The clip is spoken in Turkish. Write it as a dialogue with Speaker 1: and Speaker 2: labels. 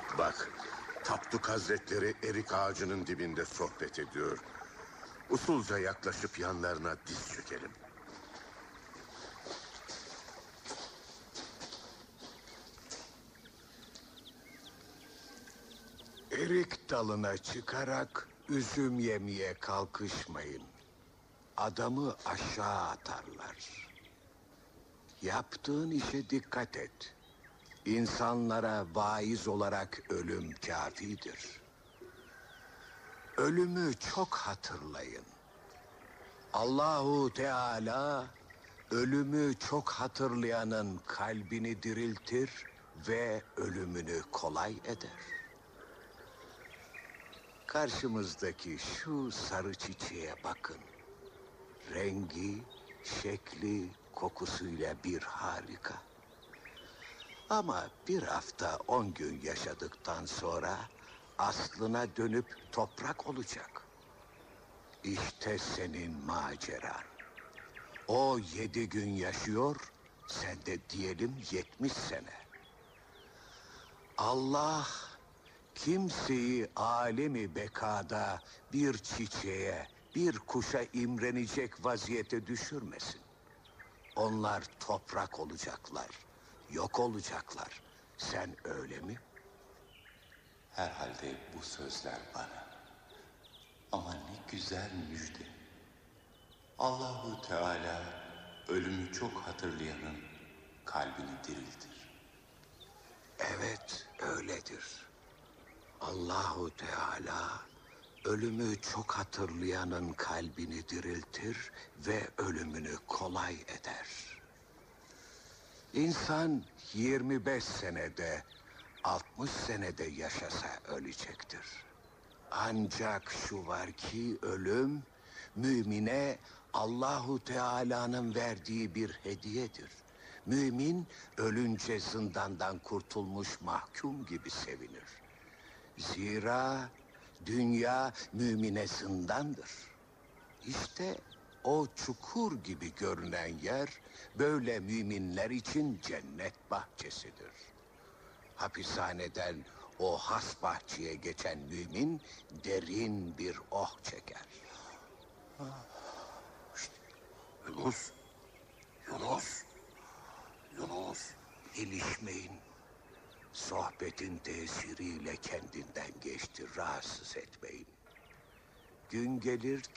Speaker 1: Bak, Tapduk Hazretleri erik ağacının dibinde sohbet ediyor. Usulca yaklaşıp yanlarına diz çökelim.
Speaker 2: Erik dalına çıkarak üzüm yemeye kalkışmayın. Adamı aşağı atarlar. Yaptığın işe dikkat et. İnsanlara vaiz olarak ölüm kâfidir. Ölümü çok hatırlayın. Allahu Teala ölümü çok hatırlayanın kalbini diriltir ve ölümünü kolay eder. Karşımızdaki şu sarı çiçeğe bakın. Rengi, şekli, kokusuyla bir harika. Ama bir hafta 10 gün yaşadıktan sonra aslına dönüp toprak olacak. İşte senin maceran. O 7 gün yaşıyor, sen de diyelim 70 sene. Allah kimseyi alemi bekada bir çiçeğe, bir kuşa imrenecek vaziyete düşürmesin. Onlar toprak olacaklar, yok olacaklar. Sen öyle mi?
Speaker 3: Herhalde bu sözler bana. Ama ne güzel müjde. Allahu Teala ölümü çok hatırlayanın kalbini diriltir.
Speaker 2: Evet, öyledir. Allahu Teala ölümü çok hatırlayanın kalbini diriltir ve ölümünü kolay eder. İnsan 25 senede, 60 senede yaşasa ölecektir. Ancak şu var ki ölüm mümine Allahu Teala'nın verdiği bir hediyedir. Mümin ölünce zindandan kurtulmuş mahkum gibi sevinir. Zira dünya mümine zindandır. İşte o çukur gibi görünen yer böyle müminler için cennet bahçesidir. Hapishaneden o has bahçeye geçen mümin derin bir oh çeker.
Speaker 1: Yunus, Yunus, Yunus.
Speaker 2: İlişmeyin. Sohbetin tesiriyle kendinden geçti, rahatsız etmeyin. Gün gelir